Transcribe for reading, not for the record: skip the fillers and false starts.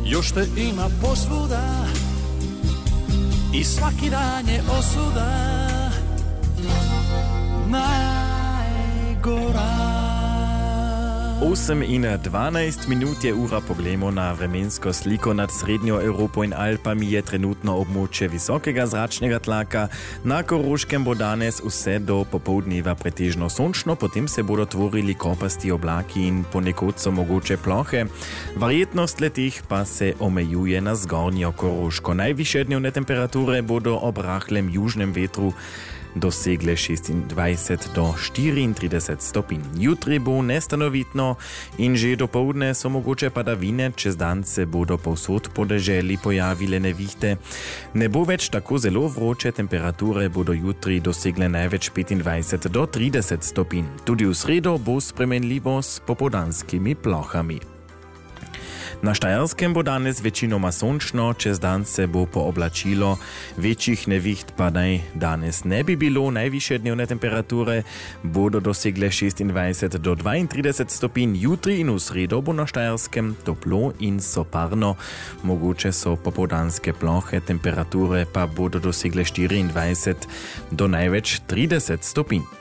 Još te ima posvuda i svaki dan je osuda najgora. 8:12 minut je ura, poglejmo na vremensko sliko nad srednjo Evropo in Alpami. Je trenutno območje visokega zračnega tlaka. Na Koroškem bo danes vse do popoldneva pretežno sončno, potem se bodo tvorili kopasti oblaki in ponekod so mogoče plohe. Verjetnost letih pa se omejuje na zgornjo Koroško. Najvišje dnevne temperature bodo ob rahlem južnem vetru dosegle 26 do 34 stopinj. Jutri bo nestanovitno in že dopoldne so mogoče padavine, čez dan se bodo povsod po deželi pojavile nevihte. Ne bo več tako zelo vroče, temperature bodo jutri dosegle največ 25 do 30 stopinj. Tudi v sredo bo spremenljivo s popoldanskimi plohami. Na Štajerskem bo danes večinoma sončno, čez dan se bo pooblačilo, večjih neviht pa naj danes ne bi bilo. Najvišje dnevne temperature bodo dosegle 26 do 32 stopinj. Jutri in v sredo bo na Štajerskem toplo in soparno. Mogoče so popoldanske plohe, temperature pa bodo dosegle 24 do največ 30 stopinj.